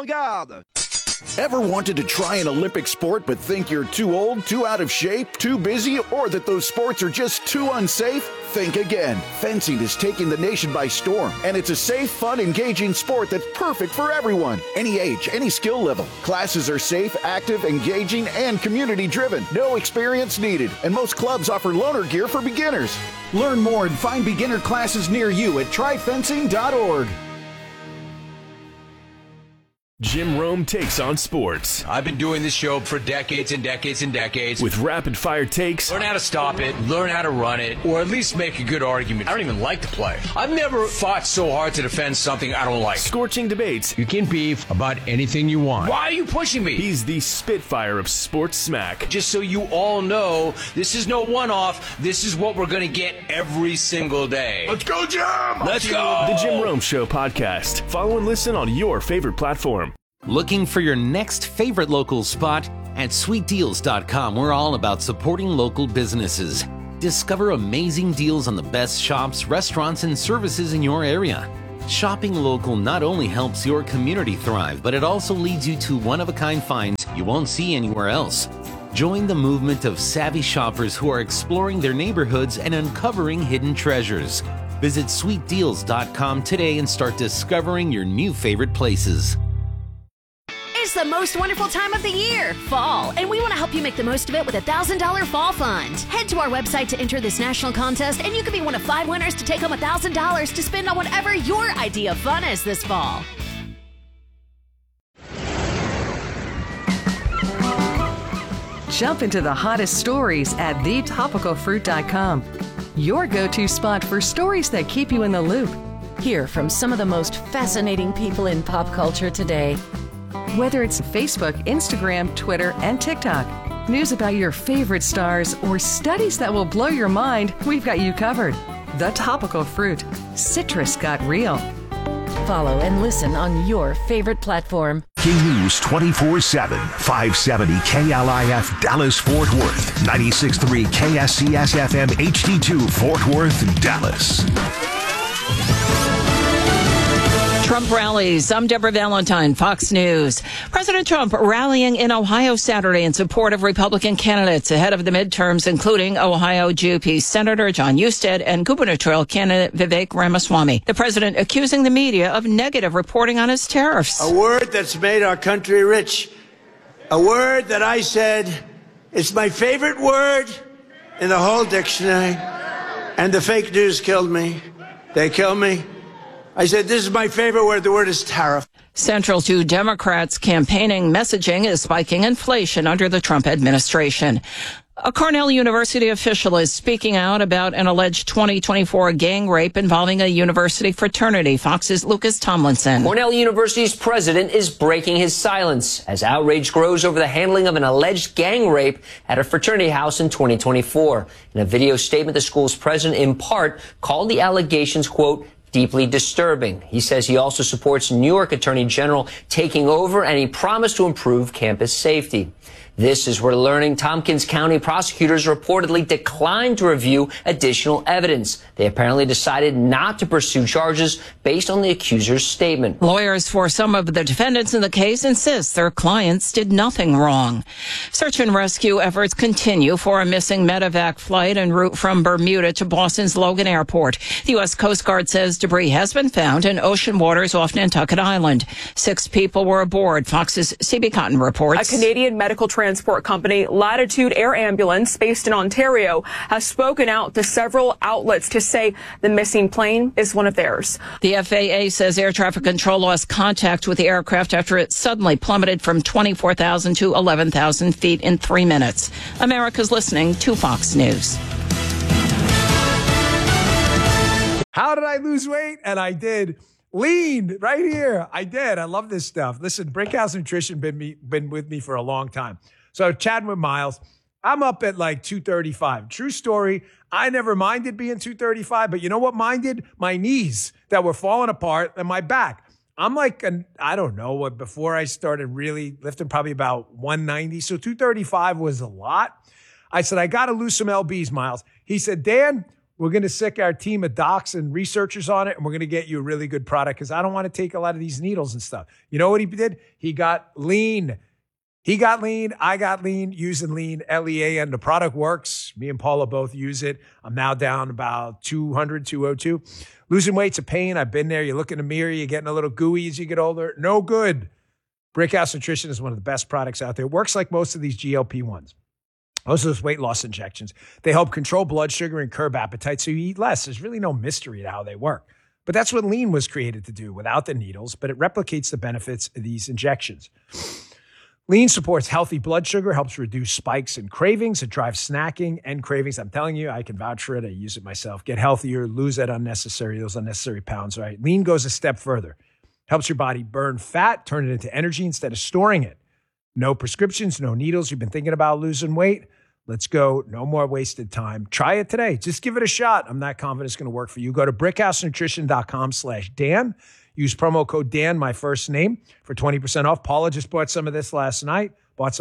en garde. Ever wanted to try an Olympic sport but think you're too old, too out of shape, too busy, or that those sports are just too unsafe? Think again. Fencing is taking the nation by storm, and it's a safe, fun, engaging sport that's perfect for everyone. Any age, any skill level. Classes are safe, active, engaging, and community-driven. No experience needed, and most clubs offer loaner gear for beginners. Learn more and find beginner classes near you at tryfencing.org. Jim Rome takes on sports. I've been doing this show for decades and decades and decades. With rapid-fire takes. Learn how to stop it, learn how to run it, or at least make a good argument. I don't even like to play. I've never fought so hard to defend something I don't like. Scorching debates. You can beef about anything you want. Why are you pushing me? He's the Spitfire of sports smack. Just so you all know, this is no one-off. This is what we're going to get every single day. Let's go, Jim! Let's go! The Jim Rome Show podcast. Follow and listen on your favorite platform. Looking for your next favorite local spot? At sweetdeals.com, we're all about supporting local businesses. Discover amazing deals on the best shops, restaurants, and services in your area. Shopping local not only helps your community thrive, but it also leads you to one-of-a-kind finds you won't see anywhere else. Join the movement of savvy shoppers who are exploring their neighborhoods and uncovering hidden treasures. Visit sweetdeals.com today and start discovering your new favorite places. It's the most wonderful time of the year, fall, and we want to help you make the most of it with a $1,000 fall fund. Head to our website to enter this national contest, and you could be one of 5 winners to take home $1,000 to spend on whatever your idea of fun is this fall. Jump into the hottest stories at thetopicalfruit.com. Your go-to spot for stories that keep you in the loop. Hear from some of the most fascinating people in pop culture today. Whether it's Facebook, Instagram, Twitter, and TikTok, news about your favorite stars, or studies that will blow your mind, we've got you covered. The Topical Fruit. Citrus got real. Follow and listen on your favorite platform. King News 24/7, 570 KLIF Dallas Fort Worth, 96.3 KSCS FM HD2 Fort Worth, Dallas. Trump rallies. I'm Deborah Valentine, Fox News. President Trump rallying in Ohio Saturday in support of Republican candidates ahead of the midterms, including Ohio GOP Senator John Husted and gubernatorial candidate Vivek Ramaswamy. The president accusing the media of negative reporting on his tariffs. A word that's made our country rich. A word that I said, it's my favorite word in the whole dictionary. And the fake news killed me. They killed me. I said, this is my favorite word. The word is tariff. Central to Democrats' campaigning messaging is spiking inflation under the Trump administration. A Cornell University official is speaking out about an alleged 2024 gang rape involving a university fraternity. Fox's Lucas Tomlinson. Cornell University's president is breaking his silence as outrage grows over the handling of an alleged gang rape at a fraternity house in 2024. In a video statement, the school's president in part called the allegations, quote, deeply disturbing. He says he also supports New York Attorney General taking over, and he promised to improve campus safety. This is where learning Tompkins County prosecutors reportedly declined to review additional evidence. They apparently decided not to pursue charges based on the accuser's statement. Lawyers for some of the defendants in the case insist their clients did nothing wrong. Search and rescue efforts continue for a missing medevac flight en route from Bermuda to Boston's Logan Airport. The U.S. Coast Guard says debris has been found in ocean waters off Nantucket Island. 6 people were aboard. Fox's CB Cotton reports. A Canadian medical transport company, Latitude Air Ambulance, based in Ontario, has spoken out to several outlets to say the missing plane is one of theirs. The FAA says air traffic control lost contact with the aircraft after it suddenly plummeted from 24,000 to 11,000 feet in 3 minutes. America's listening to Fox News. How did I lose weight? And I did. Lean right here. I did. I love this stuff. Listen, Brickhouse Nutrition been with me for a long time. So chatting with Miles, I'm up at like 235. True story. I never minded being 235, but you know what minded? My knees that were falling apart and my back. I'm like, I don't know what, before I started really lifting, probably about 190. So 235 was a lot. I said, I got to lose some LBs, Miles. He said, Dan, We're going to sick our team of docs and researchers on it, and we're going to get you a really good product because I don't want to take a lot of these needles and stuff. You know what he did? He got lean. He got lean. I got lean using lean, LEAN. The product works. Me and Paula both use it. I'm now down about 200, 202. Losing weight's a pain. I've been there. You look in the mirror. You're getting a little gooey as you get older. No good. Brickhouse Nutrition is one of the best products out there. It works like most of these GLP-1s. Most of those weight loss injections. They help control blood sugar and curb appetite so you eat less. There's really no mystery to how they work. But that's what lean was created to do without the needles, but it replicates the benefits of these injections. Lean supports healthy blood sugar, helps reduce spikes and cravings. It drives snacking and cravings. I'm telling you, I can vouch for it. I use it myself. Get healthier, lose those unnecessary pounds, right? Lean goes a step further. Helps your body burn fat, turn it into energy instead of storing it. No prescriptions, no needles. You've been thinking about losing weight? Let's go. No more wasted time. Try it today. Just give it a shot. I'm not confident it's going to work for you. Go to brickhousenutrition.com/Dan. Use promo code Dan, my first name, for 20% off. Paula just bought some of this last night.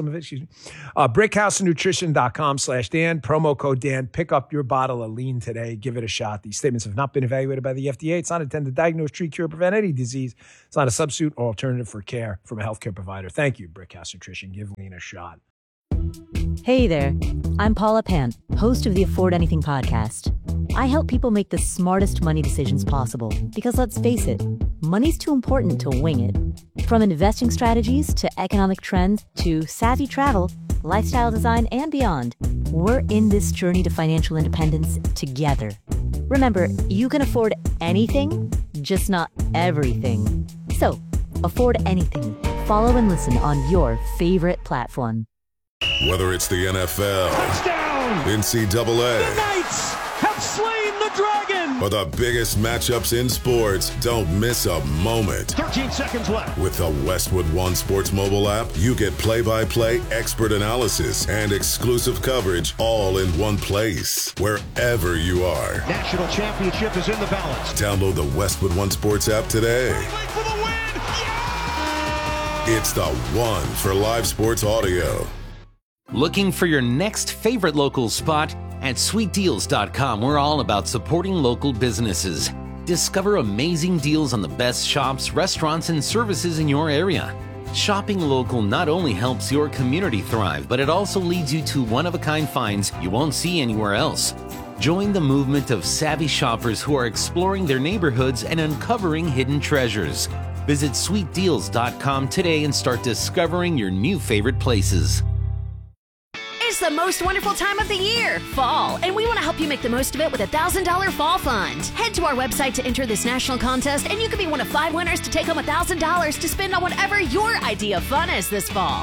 brickhousenutrition.com/Dan. Promo code Dan. Pick up your bottle of lean today. Give it a shot. These statements have not been evaluated by the FDA. It's not intended to diagnose, treat, cure, prevent any disease. It's not a substitute or alternative for care from a healthcare provider. Thank you, Brickhouse Nutrition. Give lean a shot. Hey there, I'm Paula Pant, host of the Afford Anything podcast. I help people make the smartest money decisions possible because let's face it, money's too important to wing it. From investing strategies to economic trends to savvy travel, lifestyle design, and beyond, we're in this journey to financial independence together. Remember, you can afford anything, just not everything. So, afford anything. Follow and listen on your favorite platform. Whether it's the NFL, touchdown, NCAA, the Knights have slain the dragon, or the biggest matchups in sports, don't miss a moment. 13 seconds left. With the Westwood One Sports mobile app, you get play-by-play expert analysis and exclusive coverage all in one place, wherever you are. National championship is in the balance. Download the Westwood One Sports app today. For the win. Yeah! It's the one for live sports audio. Looking for your next favorite local spot? At sweetdeals.com, we're all about supporting local businesses. Discover amazing deals on the best shops, restaurants, and services in your area. Shopping local not only helps your community thrive, but it also leads you to one-of-a-kind finds you won't see anywhere else. Join the movement of savvy shoppers who are exploring their neighborhoods and uncovering hidden treasures. Visit sweetdeals.com today and start discovering your new favorite places. It's the most wonderful time of the year, fall, and we want to help you make the most of it with a $1,000 fall fund. Head to our website to enter this national contest, and you could be one of 5 winners to take home $1,000 to spend on whatever your idea of fun is this fall.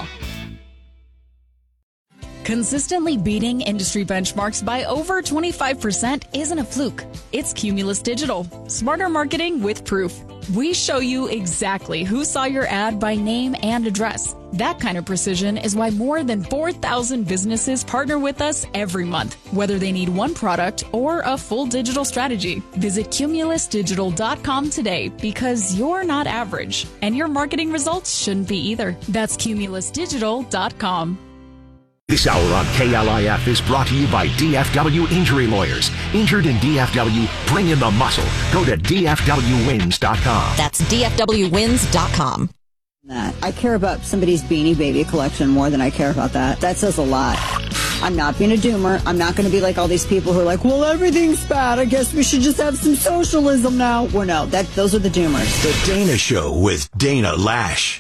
Consistently beating industry benchmarks by over 25% isn't a fluke. It's Cumulus Digital. Smarter marketing with proof. We show you exactly who saw your ad by name and address. That kind of precision is why more than 4,000 businesses partner with us every month, whether they need one product or a full digital strategy. Visit cumulusdigital.com today because you're not average, and your marketing results shouldn't be either. That's cumulusdigital.com. This hour on KLIF is brought to you by DFW Injury Lawyers. Injured in DFW, bring in the muscle. Go to DFWwins.com. That's DFWwins.com. I care about somebody's Beanie Baby collection more than I care about that. That says a lot. I'm not being a doomer. I'm not going to be like all these people who are like, well, everything's bad. I guess we should just have some socialism now. Well, no, those are the doomers. The Dana Show with Dana Lash.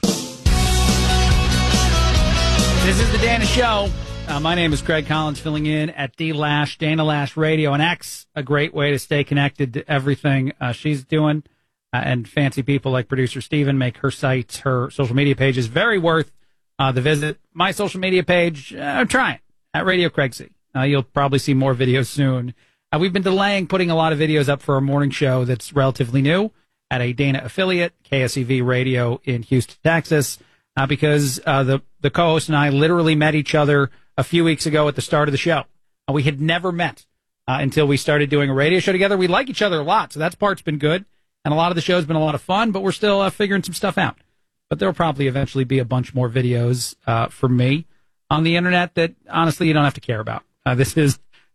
This is the Dana Show. My name is Craig Collins, filling in at D-Lash, Dana Lash Radio, and X, a great way to stay connected to everything she's doing. And fancy people like producer Steven make her sites, her social media pages very worth the visit. My social media page, try it, at Radio Craig C. You'll probably see more videos soon. We've been delaying putting a lot of videos up for a morning show that's relatively new at a Dana affiliate, KSEV Radio in Houston, Texas. Because the co-host and I literally met each other a few weeks ago at the start of the show. We had never met until we started doing a radio show together. We like each other a lot, so that part's been good. And a lot of the show's been a lot of fun, but we're still figuring some stuff out. But there'll probably eventually be a bunch more videos for me on the internet that, honestly, you don't have to care about. This is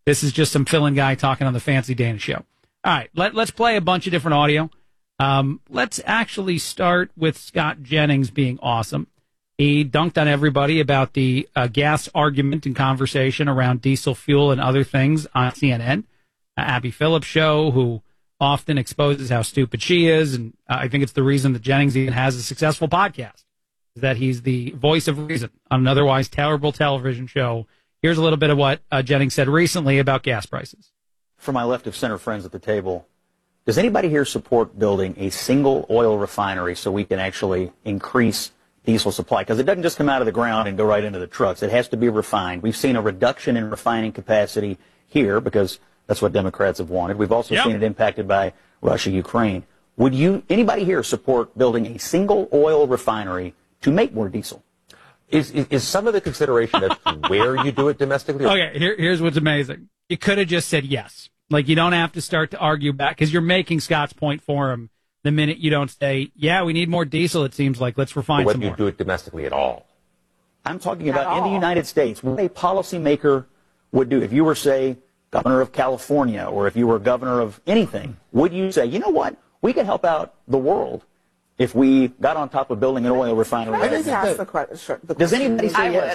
This is just some fill-in guy talking on the Fancy Dana Show. All right, let's play a bunch of different audio. Let's actually start with Scott Jennings being awesome. He dunked on everybody about the gas argument and conversation around diesel fuel and other things on CNN. Abby Phillips' show, who often exposes how stupid she is, and I think it's the reason that Jennings even has a successful podcast, is that he's the voice of reason on an otherwise terrible television show. Here's a little bit of what Jennings said recently about gas prices. For my left of center friends at the table, does anybody here support building a single oil refinery so we can actually increase diesel supply? Because it doesn't just come out of the ground and go right into the trucks. It has to be refined. We've seen a reduction in refining capacity here because that's what Democrats have wanted. We've also seen it impacted by Russia, Ukraine. Would anybody here support building a single oil refinery to make more diesel? Is some of the consideration that where you do it domestically? Okay, here's what's amazing. You could have just said yes. Like, you don't have to start to argue back, because you're making Scott's point for him the minute you don't say, yeah, we need more diesel, it seems like. Let's refine some more. Whether you do it domestically at all. I'm talking about in the United States, what a policymaker would do. If you were, say, governor of California, or if you were governor of anything, would you say, you know what, we could help out the world if we got on top of building an oil refinery? I just ask the question. Does anybody say yes?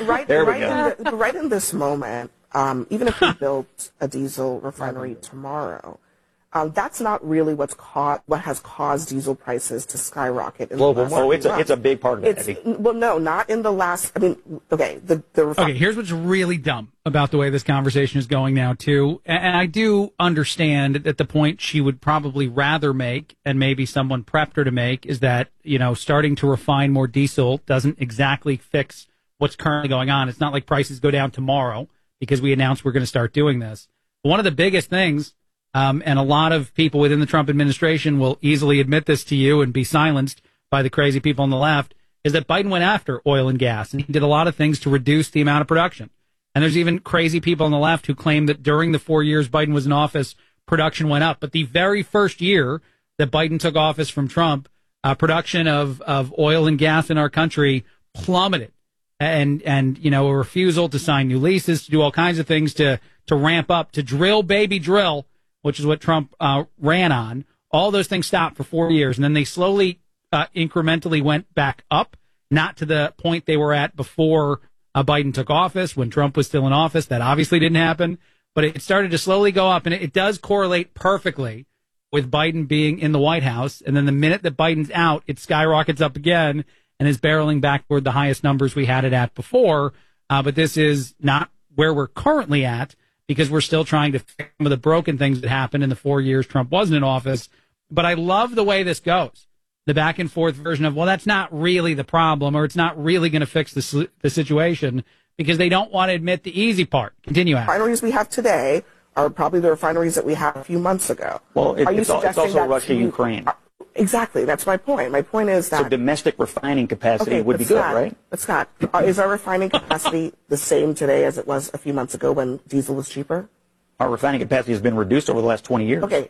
Right in this moment, even if we built a diesel refinery tomorrow, that's not really what has caused diesel prices to skyrocket. It's a big part of it. Well, no, not in the last. I mean, okay, okay. Here's what's really dumb about the way this conversation is going now, too. And I do understand that the point she would probably rather make, and maybe someone prepped her to make, is that, starting to refine more diesel doesn't exactly fix what's currently going on. It's not like prices go down tomorrow because we announced we're going to start doing this. One of the biggest things, and a lot of people within the Trump administration will easily admit this to you and be silenced by the crazy people on the left, is that Biden went after oil and gas, and he did a lot of things to reduce the amount of production. And there's even crazy people on the left who claim that during the 4 years Biden was in office, production went up. But the very first year that Biden took office from Trump, production of oil and gas in our country plummeted. And a refusal to sign new leases, to do all kinds of things to ramp up, to drill, baby, drill, which is what Trump ran on. All those things stopped for 4 years, and then they slowly, incrementally went back up, not to the point they were at before Biden took office, when Trump was still in office. That obviously didn't happen, but it started to slowly go up, and it does correlate perfectly with Biden being in the White House. And then the minute that Biden's out, it skyrockets up again and is barreling back toward the highest numbers we had it at before. But this is not where we're currently at, because we're still trying to fix some of the broken things that happened in the 4 years Trump wasn't in office. But I love the way this goes. The back and forth version of, well, that's not really the problem, or it's not really going to fix the situation, because they don't want to admit the easy part. Continue, Adam. Refineries we have today are probably the refineries that we had a few months ago. Well, it's also Russia, Ukraine. Exactly. That's my point. My point is that... So domestic refining capacity would be good, right? But Scott, is our refining capacity the same today as it was a few months ago when diesel was cheaper? Our refining capacity has been reduced over the last 20 years. Okay.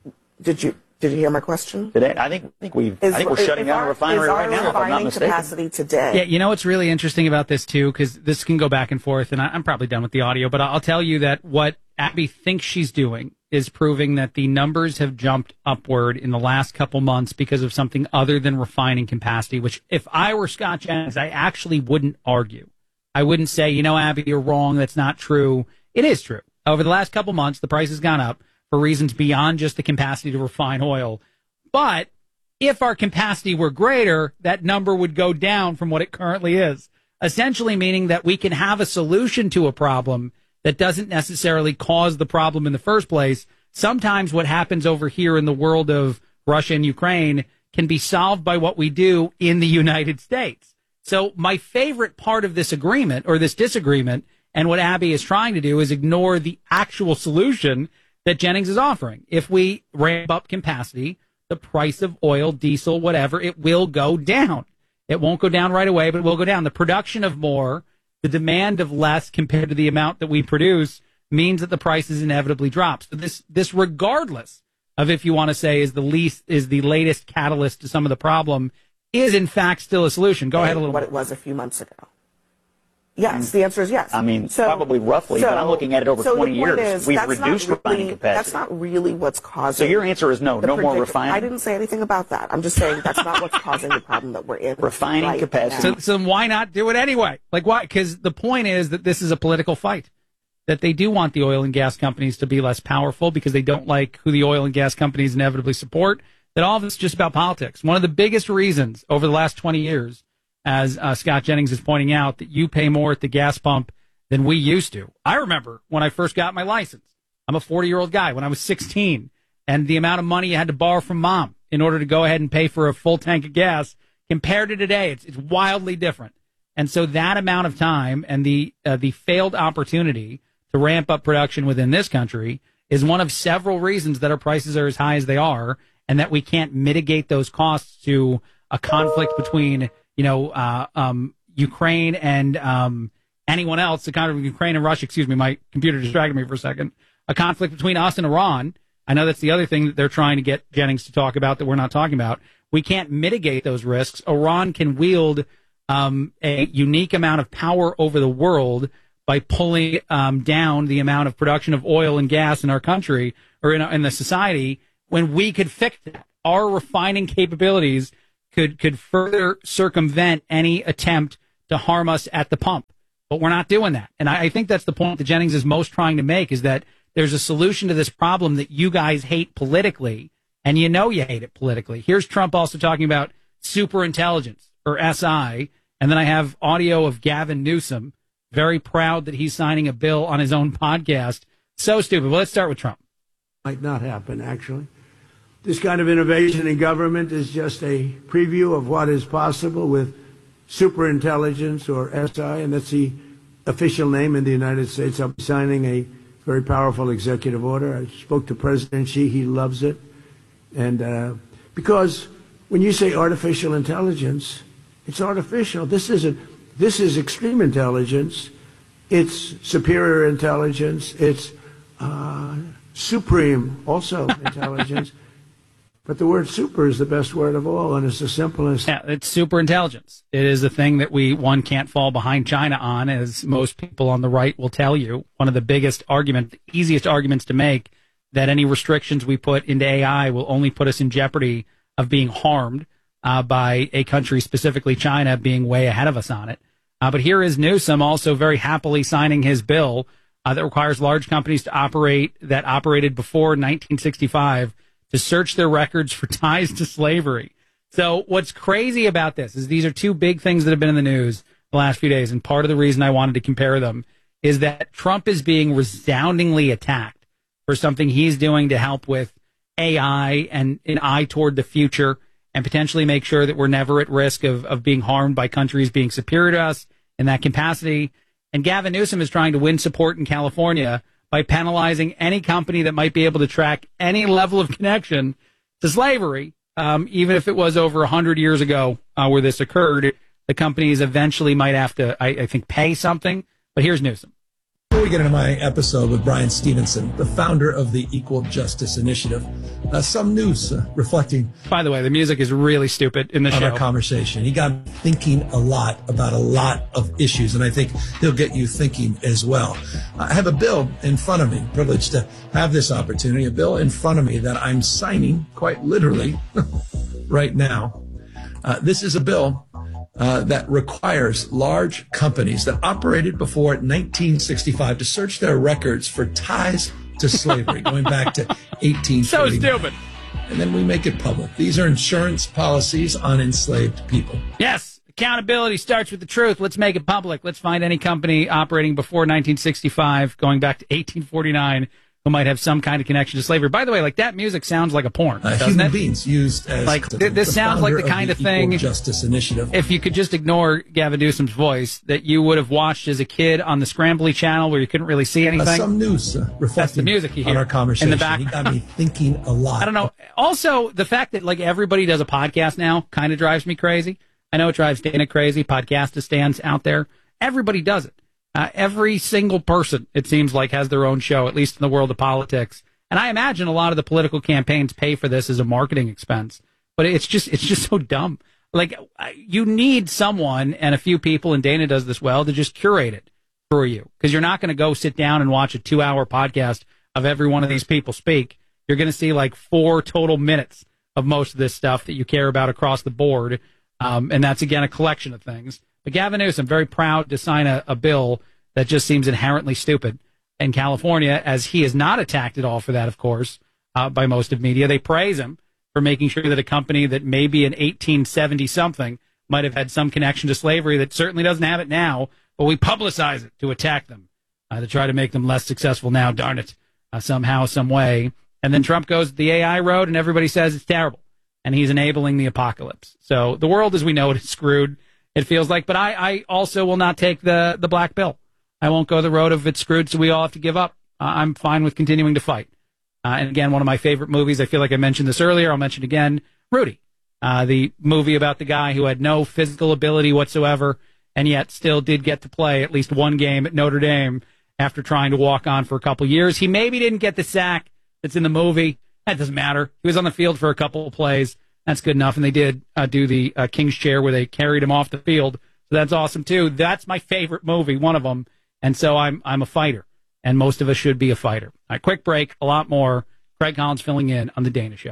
Did you hear my question? Today, I think we're shutting down a refinery right now, if I'm not mistaken. Capacity today? Yeah, you know what's really interesting about this, too, because this can go back and forth, and I'm probably done with the audio, but I'll tell you that what Abby thinks she's doing is proving that the numbers have jumped upward in the last couple months because of something other than refining capacity, which if I were Scott Jennings, I actually wouldn't argue. I wouldn't say, Abby, you're wrong. That's not true. It is true. Over the last couple months, the price has gone up for reasons beyond just the capacity to refine oil. But if our capacity were greater, that number would go down from what it currently is, essentially meaning that we can have a solution to a problem that doesn't necessarily cause the problem in the first place. Sometimes what happens over here in the world of Russia and Ukraine can be solved by what we do in the United States. So my favorite part of this agreement, or this disagreement, and what Abby is trying to do, is ignore the actual solution that Jennings is offering. If we ramp up capacity, the price of oil, diesel, whatever, it will go down. It won't go down right away, but it will go down. The production of more, the demand of less compared to the amount that we produce, means that the prices inevitably drop. So this regardless of, if you want to say, is the latest catalyst to some of the problem, is in fact still a solution. Go ahead a little what bit. It was a few months ago. Yes, the answer is yes. I mean, probably roughly, but I'm looking at it over 20 years. We've reduced refining capacity. That's not really what's causing. So your answer is no more refining? I didn't say anything about that. I'm just saying that's not what's causing the problem that we're in. Refining capacity. So why not do it anyway? Like, why? Because the point is that this is a political fight. That they do want the oil and gas companies to be less powerful because they don't like who the oil and gas companies inevitably support. That all of it's just about politics. One of the biggest reasons over the last 20 years, as Scott Jennings is pointing out, that you pay more at the gas pump than we used to. I remember when I first got my license. I'm a 40-year-old guy. When I was 16, and the amount of money you had to borrow from mom in order to go ahead and pay for a full tank of gas compared to today, it's wildly different. And so that amount of time and the failed opportunity to ramp up production within this country is one of several reasons that our prices are as high as they are, and that we can't mitigate those costs to a conflict between Ukraine and anyone else, the conflict between Ukraine and Russia. Excuse me, my computer distracted me for a second. A conflict between us and Iran. I know that's the other thing that they're trying to get Jennings to talk about that we're not talking about. We can't mitigate those risks. Iran can wield a unique amount of power over the world by pulling down the amount of production of oil and gas in our country or in the society, when we could fix that. Our refining capabilities could further circumvent any attempt to harm us at the pump. But we're not doing that. And I think that's the point that Jennings is most trying to make, is that there's a solution to this problem that you guys hate politically, and you know you hate it politically. Here's Trump also talking about superintelligence, or SI, and then I have audio of Gavin Newsom, very proud that he's signing a bill on his own podcast. So stupid. Well, let's start with Trump. Might not happen, actually. This kind of innovation in government is just a preview of what is possible with superintelligence, or SI, and that's the official name in the United States. I'll be signing a very powerful executive order. I spoke to President Xi. He loves it. And because when you say artificial intelligence, it's artificial. This is extreme intelligence. It's superior intelligence. It's supreme, also, intelligence. But the word super is the best word of all, and it's the simplest. Yeah, it's super intelligence. It is the thing that one can't fall behind China on, as most people on the right will tell you. One of the biggest arguments, the easiest arguments to make, that any restrictions we put into AI will only put us in jeopardy of being harmed by a country, specifically China, being way ahead of us on it. But here is Newsom also very happily signing his bill that requires large companies that operated before 1965 to search their records for ties to slavery. So what's crazy about this is these are two big things that have been in the news the last few days, and part of the reason I wanted to compare them is that Trump is being resoundingly attacked for something he's doing to help with AI and an eye toward the future, and potentially make sure that we're never at risk of being harmed by countries being superior to us in that capacity. And Gavin Newsom is trying to win support in California by penalizing any company that might be able to track any level of connection to slavery, even if it was over 100 years ago where this occurred. The companies eventually might have to, I think, pay something. But here's Newsom. Before we get into my episode with Brian Stevenson, the founder of the Equal Justice Initiative, some news reflecting. By the way, the music is really stupid in the show. Our conversation. He got me thinking a lot about a lot of issues, and I think he'll get you thinking as well. I have a bill in front of me, privileged to have this opportunity, a bill in front of me that I'm signing quite literally right now. This is a bill that requires large companies that operated before 1965 to search their records for ties to slavery, going back to 1849. So stupid. And then we make it public. These are insurance policies on enslaved people. Yes, accountability starts with the truth. Let's make it public. Let's find any company operating before 1965, going back to 1849, who might have some kind of connection to slavery. By the way, like, that music sounds like a porn, doesn't human it? beings used as like this sounds like the kind of thing. Equal Justice Initiative. If you could just ignore Gavin Newsom's voice, that you would have watched as a kid on the Scrambly channel where you couldn't really see anything. Some news reflecting That's the music you hear on our conversation. in the back. He got me thinking a lot. I don't know. Also, the fact that like everybody does a podcast now kind of drives me crazy. I know it drives Dana crazy. Podcastistans out there, everybody does it. Every single person, it seems like, has their own show, at least in the world of politics. And I imagine a lot of the political campaigns pay for this as a marketing expense. But it's just so dumb. Like, you need someone and a few people, and Dana does this well, to just curate it for you. Because you're not going to go sit down and watch a 2-hour podcast of every one of these people speak. You're going to see like 4 total minutes of most of this stuff that you care about across the board. And that's, again, a collection of things. But Gavin Newsom, very proud to sign a bill that just seems inherently stupid in California, as he is not attacked at all for that, of course, by most of media. They praise him for making sure that a company that maybe in 1870-something might have had some connection to slavery that certainly doesn't have it now, but we publicize it to attack them, to try to make them less successful now, darn it, somehow, some way. And then Trump goes the AI road, and everybody says it's terrible, and he's enabling the apocalypse. So the world as we know it is screwed, it feels like. But I also will not take the black pill. I won't go the road of it's screwed, so we all have to give up. I'm fine with continuing to fight. And again, one of my favorite movies, I feel like I mentioned this earlier, I'll mention it again, Rudy, the movie about the guy who had no physical ability whatsoever and yet still did get to play at least one game at Notre Dame after trying to walk on for a couple years. He maybe didn't get the sack that's in the movie. That doesn't matter. He was on the field for a couple of plays. That's good enough. And they did do the King's Chair where they carried him off the field. So that's awesome, too. That's my favorite movie, one of them. And so I'm a fighter. And most of us should be a fighter. All right, quick break, a lot more. Craig Collins filling in on The Dana Show.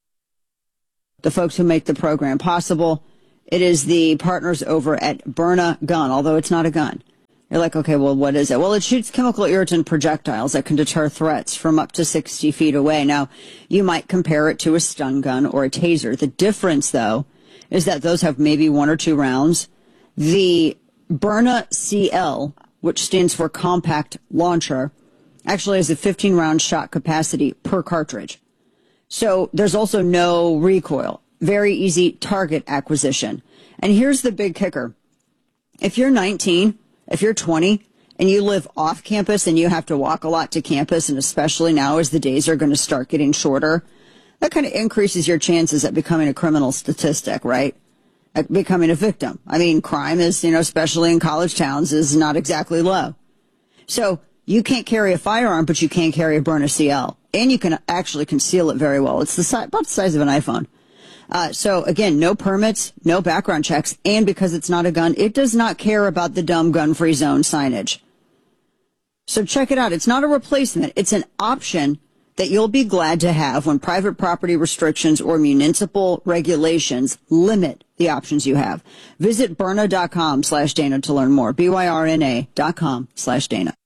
The folks who make the program possible, it is the partners over at Byrna Gun, although it's not a gun. You're like, okay, well, what is it? Well, it shoots chemical irritant projectiles that can deter threats from up to 60 feet away. Now, you might compare it to a stun gun or a taser. The difference, though, is that those have maybe 1 or 2 rounds. The Byrna CL, which stands for Compact Launcher, actually has a 15-round shot capacity per cartridge. So there's also no recoil. Very easy target acquisition. And here's the big kicker. If you're 19, if you're 20, and you live off campus and you have to walk a lot to campus, and especially now as the days are going to start getting shorter, that kind of increases your chances at becoming a criminal statistic, right? At becoming a victim. I mean, crime is, especially in college towns, is not exactly low. So you can't carry a firearm, but you can carry a Byrna CL. And you can actually conceal it very well. It's about the size of an iPhone. So again, no permits, no background checks, and because it's not a gun, it does not care about the dumb gun-free zone signage. So check it out. It's not a replacement. It's an option that you'll be glad to have when private property restrictions or municipal regulations limit the options you have. Visit Byrna.com/Dana to learn more. Byrna.com/Dana.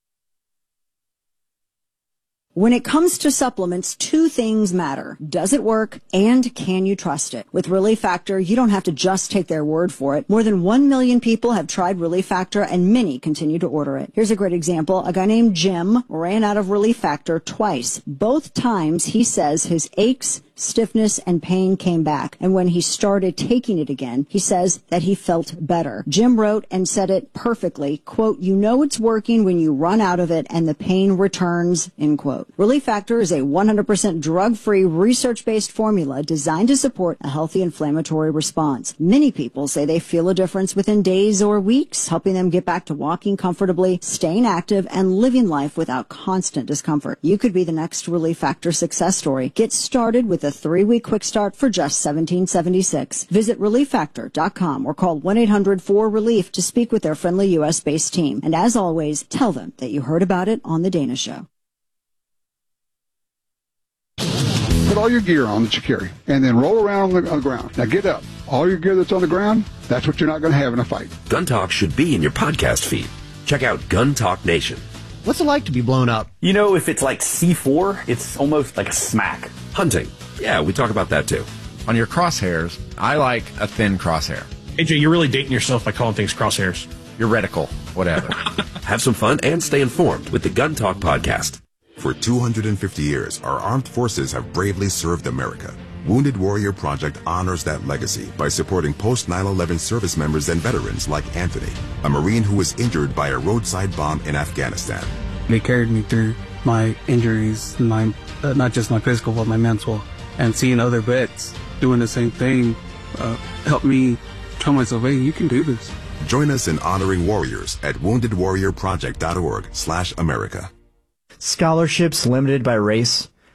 When it comes to supplements, 2 things matter. Does it work, and can you trust it? With Relief Factor, you don't have to just take their word for it. More than 1 million people have tried Relief Factor, and many continue to order it. Here's a great example. A guy named Jim ran out of Relief Factor twice. Both times, he says his aches, stiffness, and pain came back. And when he started taking it again, he says that he felt better. Jim wrote and said it perfectly, quote, "You know it's working when you run out of it and the pain returns," end quote. Relief Factor is a 100% drug-free, research-based formula designed to support a healthy inflammatory response. Many people say they feel a difference within days or weeks, helping them get back to walking comfortably, staying active, and living life without constant discomfort. You could be the next Relief Factor success story. Get started with a 3-week quick start for just $17.76. Visit ReliefFactor.com or call 1-800-4RELIEF to speak with their friendly U.S.-based team. And as always, tell them that you heard about it on The Dana Show. Put all your gear on that you carry, and then roll around on the ground. Now get up. All your gear that's on the ground, that's what you're not going to have in a fight. Gun Talk should be in your podcast feed. Check out Gun Talk Nation. What's it like to be blown up? If it's like C4, it's almost like a smack. Hunting. Yeah, we talk about that too. On your crosshairs, I like a thin crosshair. AJ, you're really dating yourself by calling things crosshairs. Your reticle, whatever. Have some fun and stay informed with the Gun Talk podcast. For 250 years, our armed forces have bravely served America. Wounded Warrior Project honors that legacy by supporting post-9/11 service members and veterans like Anthony, a Marine who was injured by a roadside bomb in Afghanistan. They carried me through my injuries, not just my physical, but my mental. And seeing other vets doing the same thing helped me tell myself, hey, you can do this. Join us in honoring warriors at woundedwarriorproject.org/America. Scholarships limited by race?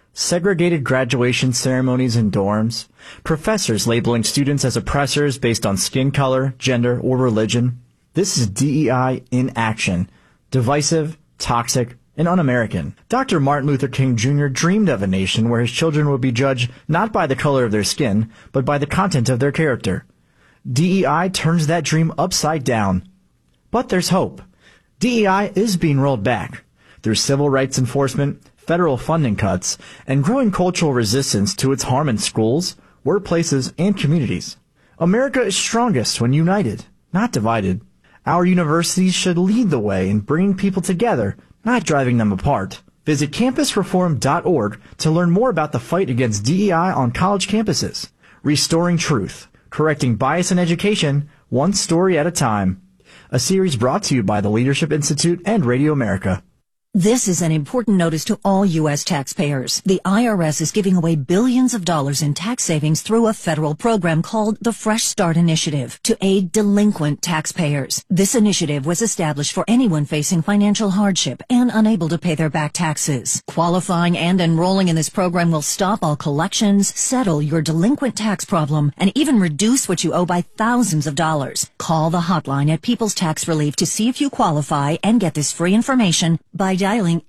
segregated graduation ceremonies in dorms, professors labeling students as oppressors based on skin color, gender, or religion. This is DEI in action. Divisive, toxic, and un-American. Dr. Martin Luther King Jr. dreamed of a nation where his children would be judged not by the color of their skin, but by the content of their character. DEI turns that dream upside down. But there's hope. DEI is being rolled back. Through civil rights enforcement, federal funding cuts, and growing cultural resistance to its harm in schools, workplaces, and communities. America is strongest when united, not divided. Our universities should lead the way in bringing people together, not driving them apart. Visit campusreform.org to learn more about the fight against DEI on college campuses. Restoring truth, correcting bias in education, one story at a time. A series brought to you by the Leadership Institute and Radio America. This is an important notice to all U.S. taxpayers. The IRS is giving away billions of dollars in tax savings through a federal program called the Fresh Start Initiative to aid delinquent taxpayers. This initiative was established for anyone facing financial hardship and unable to pay their back taxes. Qualifying and enrolling in this program will stop all collections, settle your delinquent tax problem, and even reduce what you owe by thousands of dollars. Call the hotline at People's Tax Relief to see if you qualify and get this free information by dialing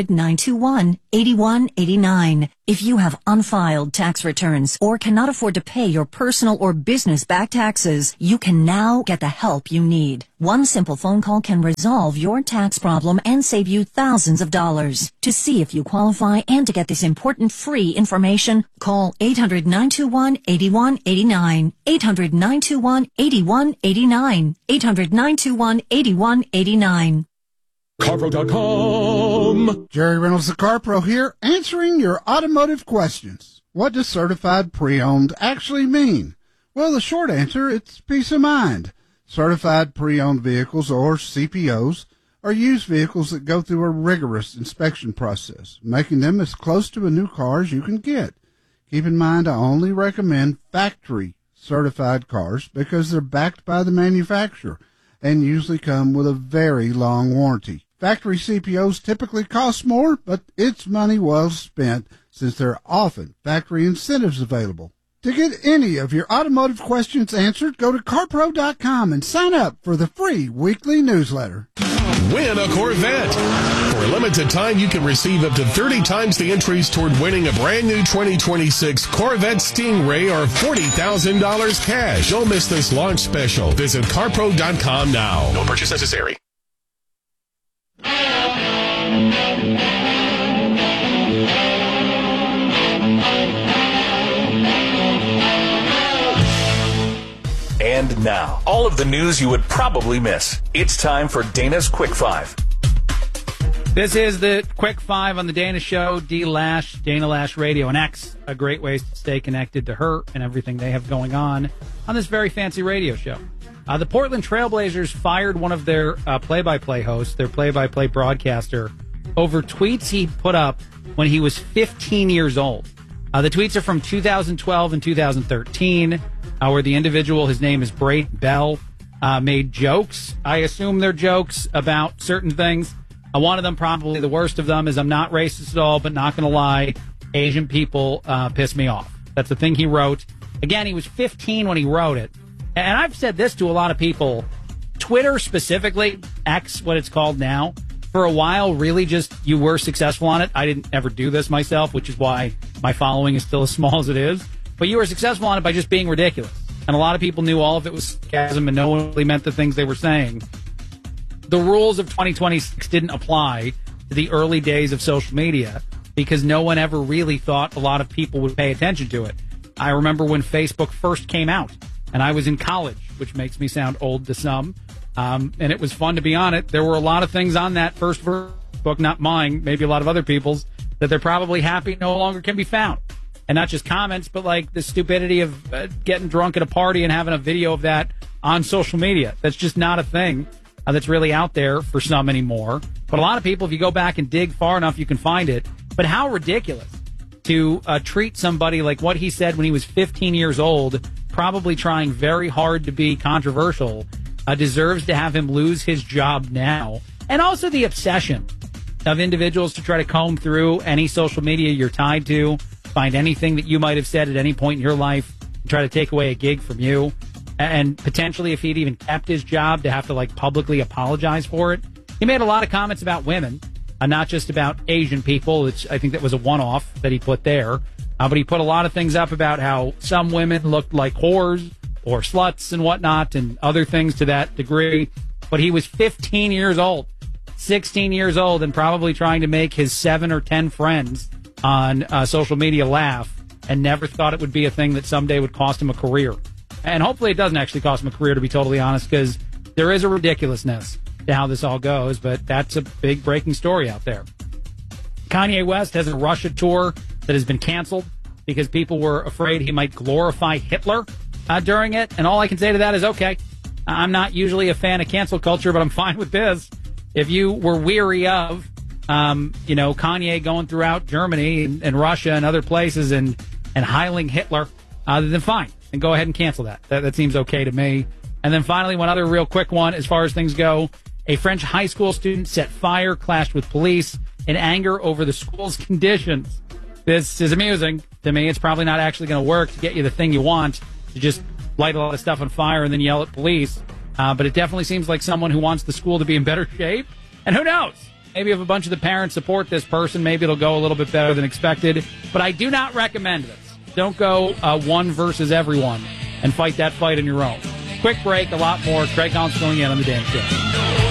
800-921-8189. If you have unfiled tax returns or cannot afford to pay your personal or business back taxes, you can now get the help you need. One simple phone call can resolve your tax problem and save you thousands of dollars. To see if you qualify and to get this important free information, call 800-921-8189. 800-921-8189. 800-921-8189. CarPro.com. Jerry Reynolds, the CarPro here, answering your automotive questions. What does certified pre-owned actually mean? Well, the short answer, it's peace of mind. Certified pre-owned vehicles, or CPOs, are used vehicles that go through a rigorous inspection process, making them as close to a new car as you can get. Keep in mind, I only recommend factory certified cars because they're backed by the manufacturer and usually come with a very long warranty. Factory CPOs typically cost more, but it's money well spent since there are often factory incentives available. To get any of your automotive questions answered, go to CarPro.com and sign up for the free weekly newsletter. Win a Corvette. For a limited time, you can receive up to 30 times the entries toward winning a brand new 2026 Corvette Stingray or $40,000 cash. Don't miss this launch special. Visit CarPro.com now. No purchase necessary. And now, all of the news you would probably miss. It's time for Dana's Quick Five. This is the Quick Five on the Dana Show. Dana Lash Radio, and X. A great way to stay connected to her and everything they have going on this very fancy radio show. The Portland Trailblazers fired one of their play-by-play hosts, their play-by-play broadcaster, over tweets he put up when he was 15 years old. The tweets are from 2012 and 2013, where the individual, his name is Brayton Bell, made jokes. I assume they're jokes about certain things. One of them, probably the worst of them, is I'm not racist at all, but not going to lie, Asian people piss me off. That's the thing he wrote. Again, he was 15 when he wrote it. And I've said this to a lot of people. Twitter specifically, X, what it's called now, for a while, really just you were successful on it. I didn't ever do this myself, which is why my following is still as small as it is. But you were successful on it by just being ridiculous. And a lot of people knew all of it was sarcasm and no one really meant the things they were saying. The rules of 2026 didn't apply to the early days of social media because no one ever really thought a lot of people would pay attention to it. I remember when Facebook first came out. And I was in college, which makes me sound old to some. And it was fun to be on it. There were a lot of things on that first book, not mine, maybe a lot of other people's, that they're probably happy no longer can be found. And not just comments, but like the stupidity of getting drunk at a party and having a video of that on social media. That's just not a thing that's really out there for some anymore. But a lot of people, if you go back and dig far enough, you can find it. But how ridiculous to treat somebody like what he said when he was 15 years old, probably trying very hard to be controversial, deserves to have him lose his job now. And also the obsession of individuals to try to comb through any social media you're tied to, find anything that you might have said at any point in your life, and try to take away a gig from you. And potentially, if he'd even kept his job, to have to publicly apologize for it. He made a lot of comments about women, not just about Asian people, which I think that was a one-off that he put there. But he put a lot of things up about how some women looked like whores or sluts and whatnot, and other things to that degree. But he was 15 years old, 16 years old, and probably trying to make his 7 or 10 friends on social media laugh, and never thought it would be a thing that someday would cost him a career. And hopefully it doesn't actually cost him a career, to be totally honest, because there is a ridiculousness to how this all goes, but that's a big breaking story out there. Kanye West has a Russia tour that has been canceled because people were afraid he might glorify Hitler during it. And all I can say to that is, okay, I'm not usually a fan of cancel culture, but I'm fine with this. If you were weary of, Kanye going throughout Germany and Russia and other places and heiling Hitler, then fine. And go ahead and cancel that. That seems okay to me. And then finally, one other real quick one as far as things go. A French high school student set fire, clashed with police in anger over the school's conditions. This is amusing to me. It's probably not actually going to work to get you the thing you want, to just light a lot of stuff on fire and then yell at police. But it definitely seems like someone who wants the school to be in better shape. And who knows? Maybe if a bunch of the parents support this person, maybe it'll go a little bit better than expected. But I do not recommend this. Don't go one versus everyone and fight that fight on your own. Quick break, a lot more. Craig Collins filling in on The Dan Show.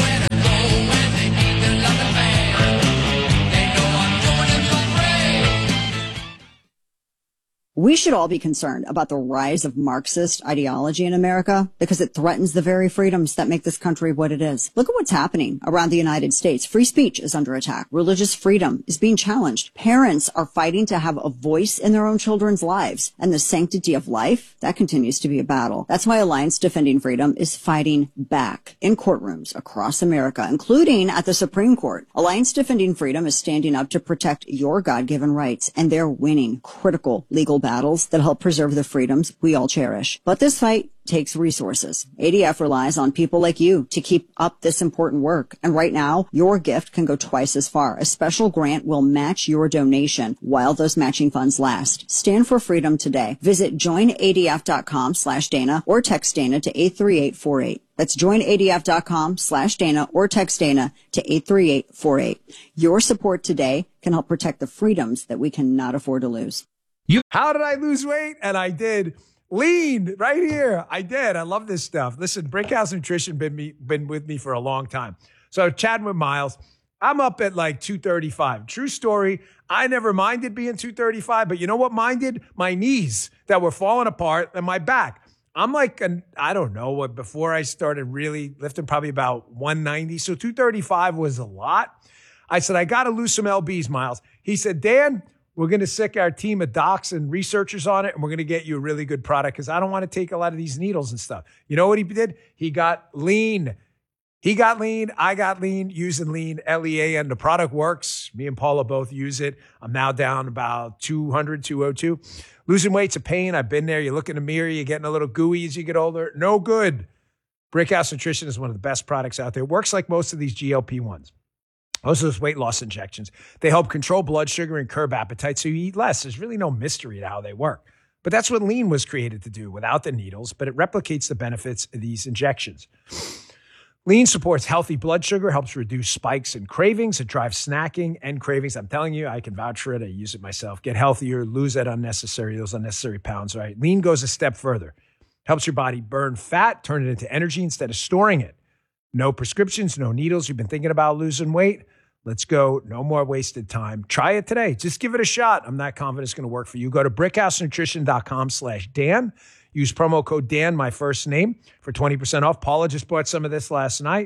We should all be concerned about the rise of Marxist ideology in America because it threatens the very freedoms that make this country what it is. Look at what's happening around the United States. Free speech is under attack. Religious freedom is being challenged. Parents are fighting to have a voice in their own children's lives. And the sanctity of life, that continues to be a battle. That's why Alliance Defending Freedom is fighting back in courtrooms across America, including at the Supreme Court. Alliance Defending Freedom is standing up to protect your God-given rights, and they're winning critical legal battles that help preserve the freedoms we all cherish. But this fight takes resources. ADF relies on people like you to keep up this important work. And right now, your gift can go twice as far. A special grant will match your donation while those matching funds last. Stand for freedom today. Visit joinadf.com/Dana or text Dana to 83848. That's joinadf.com/Dana or text Dana to 83848. Your support today can help protect the freedoms that we cannot afford to lose. How did I lose weight? And I did. Lean right here. I did. I love this stuff. Listen, Brickhouse Nutrition been with me for a long time. So chatting with Miles, I'm up at 235. True story. I never minded being 235, but you know what minded? My knees that were falling apart and my back. I'm I don't know, before I started really lifting, probably about 190. So 235 was a lot. I said, I got to lose some LBs, Miles. He said, Dan, we're going to sick our team of docs and researchers on it, and we're going to get you a really good product because I don't want to take a lot of these needles and stuff. You know what he did? He got lean. He got lean. I got lean, using lean, L-E-A-N. The product works. Me and Paula both use it. I'm now down about 200, 202. Losing weight's a pain. I've been there. You look in the mirror, you're getting a little gooey as you get older. No good. Brickhouse Nutrition is one of the best products out there. It works like most of these GLP-1s. Most of those weight loss injections, they help control blood sugar and curb appetite so you eat less. There's really no mystery to how they work. But that's what lean was created to do without the needles, but it replicates the benefits of these injections. Lean supports healthy blood sugar, helps reduce spikes and cravings. It drives snacking and cravings. I'm telling you, I can vouch for it. I use it myself. Get healthier, lose those unnecessary pounds, right? Lean goes a step further. Helps your body burn fat, turn it into energy instead of storing it. No prescriptions, no needles. You've been thinking about losing weight? Let's go. No more wasted time. Try it today. Just give it a shot. I'm not confident it's going to work for you. Go to brickhousenutrition.com/Dan. Use promo code Dan, my first name, for 20% off. Paula just bought some of this last night.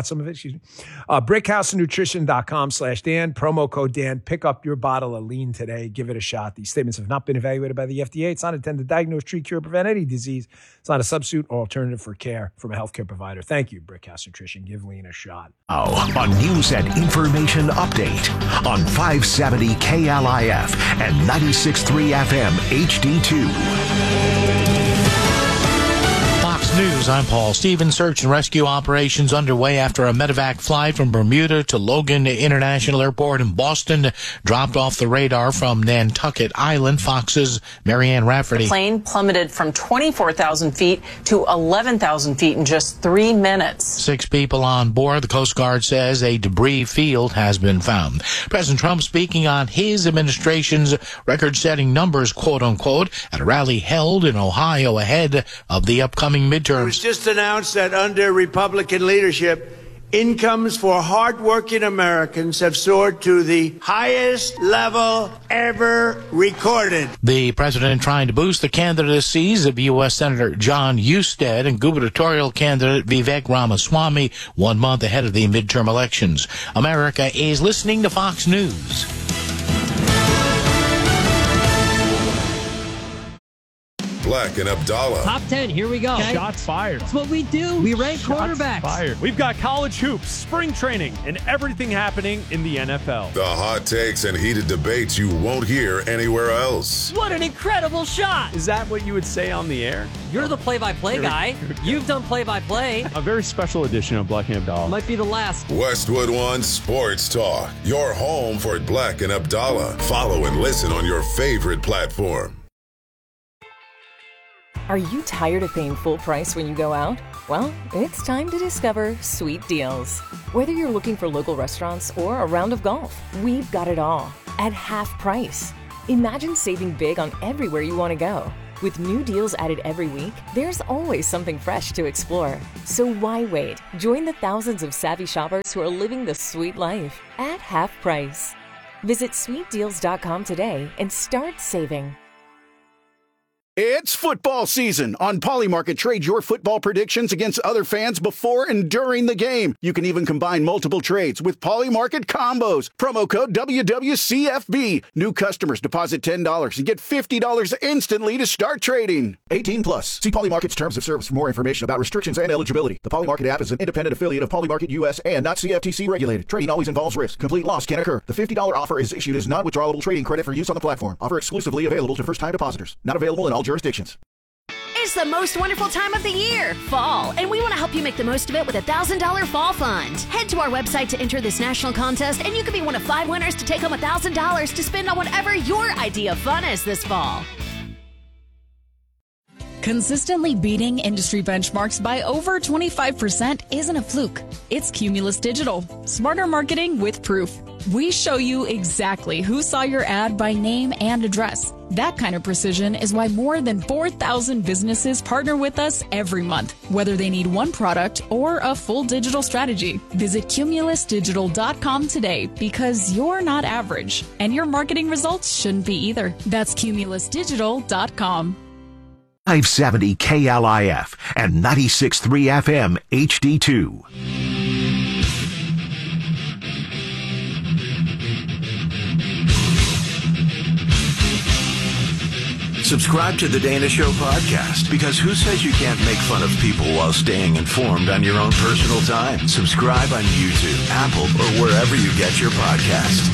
brickhousenutrition.com/Dan. Promo code Dan. Pick up your bottle of lean today. Give it a shot. These statements have not been evaluated by the FDA. It's not intended to diagnose, treat, cure, prevent any disease. It's not a substitute or alternative for care from a healthcare provider. Thank you, Brickhouse Nutrition. Give lean a shot. A news and information update on 570 KLIF and 96.3 FM HD2. Fox News News, I'm Paul Stevens. Search and rescue operations underway after a medevac flight from Bermuda to Logan International Airport in Boston dropped off the radar from Nantucket Island. Fox's Marianne Rafferty. The plane plummeted from 24,000 feet to 11,000 feet in just 3 minutes. 6 people on board. The Coast Guard says a debris field has been found. President Trump speaking on his administration's record-setting numbers, quote-unquote, at a rally held in Ohio ahead of the upcoming midterms. It was just announced that under Republican leadership, incomes for hardworking Americans have soared to the highest level ever recorded. The president trying to boost the candidacies of U.S. Senator John Husted and gubernatorial candidate Vivek Ramaswamy 1 month ahead of the midterm elections. America is listening to Fox News. Black and Abdallah. Top 10, here we go. Okay. Shots fired. That's what we do. We rank quarterbacks. Fired. We've got college hoops, spring training, and everything happening in the NFL. The hot takes and heated debates you won't hear anywhere else. What an incredible shot. Is that what you would say on the air? You're the play-by-play guy. You've done play-by-play. A very special edition of Black and Abdallah. Might be the last. Westwood One Sports Talk. Your home for Black and Abdallah. Follow and listen on your favorite platform. Are you tired of paying full price when you go out? Well, it's time to discover Sweet Deals. Whether you're looking for local restaurants or a round of golf, we've got it all at half price. Imagine saving big on everywhere you want to go. With new deals added every week, there's always something fresh to explore. So why wait? Join the thousands of savvy shoppers who are living the sweet life at half price. Visit sweetdeals.com today and start saving. It's football season. On Polymarket, trade your football predictions against other fans before and during the game. You can even combine multiple trades with Polymarket combos. Promo code WWCFB. New customers deposit $10 and get $50 instantly to start trading. 18 plus. See Polymarket's terms of service for more information about restrictions and eligibility. The Polymarket app is an independent affiliate of Polymarket US and not CFTC regulated. Trading always involves risk. Complete loss can occur. The $50 offer is issued as non-withdrawable trading credit for use on the platform. Offer exclusively available to first-time depositors. Not available in all jurisdictions. It's the most wonderful time of the year, fall, and we want to help you make the most of it with a $1,000 fall fund. Head to our website to enter this national contest, and you could be one of 5 winners to take home $1,000 to spend on whatever your idea of fun is this fall. Consistently beating industry benchmarks by over 25% isn't a fluke. It's Cumulus Digital. Smarter marketing with proof. We show you exactly who saw your ad by name and address. That kind of precision is why more than 4,000 businesses partner with us every month, whether they need one product or a full digital strategy. Visit cumulusdigital.com today because you're not average, and your marketing results shouldn't be either. That's cumulusdigital.com. 570 KLIF and 96.3 FM HD2. Subscribe to the Dana Show podcast, because who says you can't make fun of people while staying informed on your own personal time? Subscribe on YouTube, Apple, or wherever you get your podcast.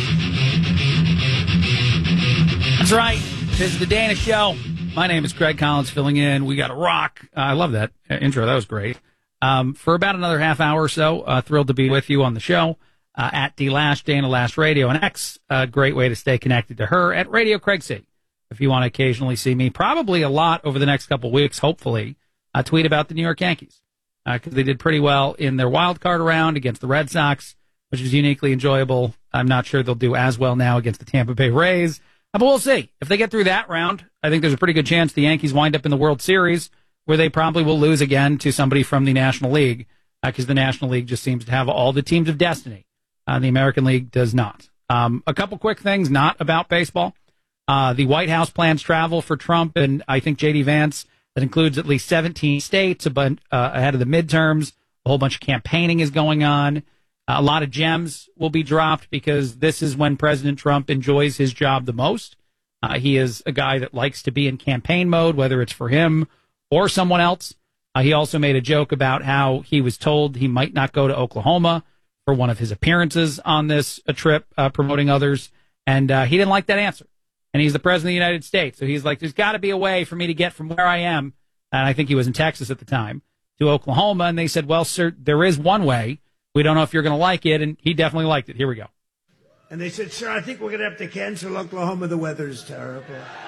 That's right. This is the Dana Show. My name is Craig Collins filling in. We got a rock. I love that intro. That was great. For about another half hour or so, thrilled to be with you on the show at D-Lash, Dana Lash Radio, and X. A great way to stay connected to her at Radio Craig C. If you want to occasionally see me, probably a lot over the next couple of weeks, hopefully, tweet about the New York Yankees, because they did pretty well in their wild card round against the Red Sox, which is uniquely enjoyable. I'm not sure they'll do as well now against the Tampa Bay Rays. But we'll see. If they get through that round, I think there's a pretty good chance the Yankees wind up in the World Series, where they probably will lose again to somebody from the National League, because the National League just seems to have all the teams of destiny. The American League does not. A couple quick things not about baseball. The White House plans travel for Trump and I think J.D. Vance. That includes at least 17 states ahead of the midterms. A whole bunch of campaigning is going on. A lot of gems will be dropped because this is when President Trump enjoys his job the most. He is a guy that likes to be in campaign mode, whether it's for him or someone else. He also made a joke about how he was told he might not go to Oklahoma for one of his appearances on this trip promoting others, and he didn't like that answer. And he's the president of the United States, so he's like, there's got to be a way for me to get from where I am and I think he was in Texas at the time, to Oklahoma, and they said, well, sir, there is one way. We don't know if you're going to like it, and he definitely liked it. Here we go. And they said, sir, I think we're going to have to cancel Oklahoma. The weather is terrible.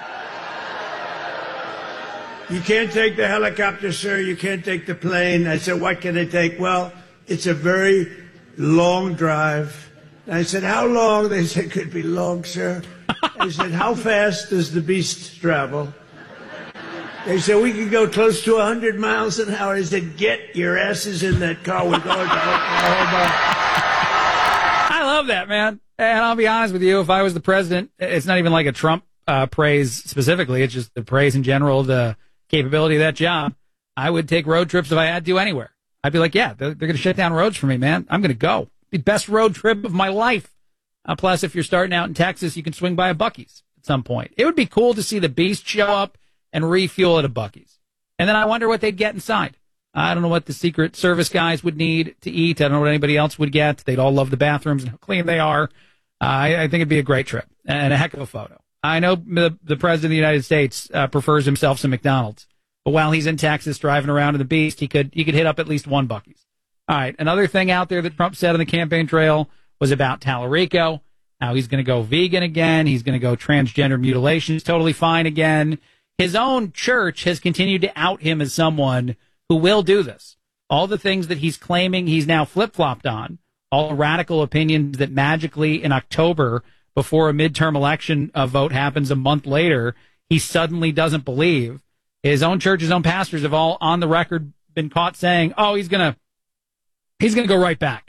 You can't take the helicopter, sir. You can't take the plane. I said, what can I take? Well, it's a very long drive. And I said, how long? They said, could be long, sir. I said, how fast does the beast travel? They said, we can go close to 100 miles an hour. I said, get your asses in that car. We're going to Oklahoma. I love that, man. And I'll be honest with you, if I was the president, it's not even like a Trump praise specifically. It's just the praise in general, the capability of that job. I would take road trips if I had to anywhere. I'd be like, yeah, they're going to shut down roads for me, man. I'm going to go. The best road trip of my life. Plus, if you're starting out in Texas, you can swing by a Buc-ee's at some point. It would be cool to see the Beast show up and refuel at a Buc-ee's. And then I wonder what they'd get inside. I don't know what the Secret Service guys would need to eat. I don't know what anybody else would get. They'd all love the bathrooms and how clean they are. I think it'd be a great trip and a heck of a photo. I know the President of the United States prefers himself some McDonald's. But while he's in Texas driving around in the Beast, he could hit up at least one Buc-ee's. All right, another thing out there that Trump said on the campaign trail was about Tallarico, how he's going to go vegan again. He's going to go transgender mutilation is totally fine again. His own church has continued to out him as someone who will do this. All the things that he's claiming he's now flip-flopped on, all radical opinions that magically in October, before a midterm election vote happens a month later, he suddenly doesn't believe. His own church, his own pastors have all on the record been caught saying, oh, he's going to go right back.